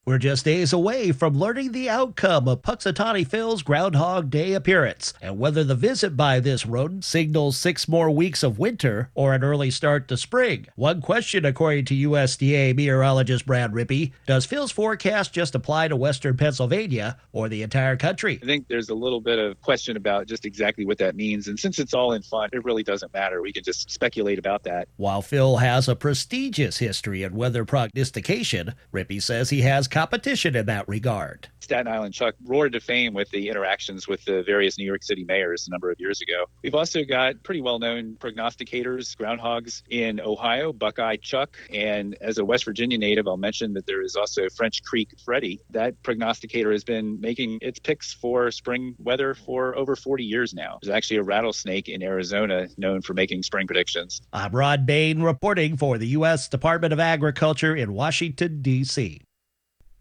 We're just days away from learning the outcome of Puxatawny Phil's Groundhog Day appearance and whether the visit by this rodent signals 6 more weeks of winter or an early start to spring. One question, according to USDA meteorologist Brad Rippey: does Phil's forecast just apply to western Pennsylvania or the entire country? I think there's a little bit of question about just exactly what that means. And since it's all in fun, it really doesn't matter. We can just speculate about that. While Phil has a prestigious history in weather prognostication, Rippey says he has competition in that regard. Staten Island Chuck roared to fame with the interactions with the various New York City mayors a number of years ago. We've also got pretty well-known prognosticators, groundhogs in Ohio, Buckeye Chuck, and as a West Virginia native, I'll mention that there is also French Creek Freddy. That prognosticator has been making its picks for spring weather for over 40 years now. There's actually a rattlesnake in Arizona known for making spring predictions. I'm Rod Bain reporting for the U.S. Department of Agriculture in Washington, D.C.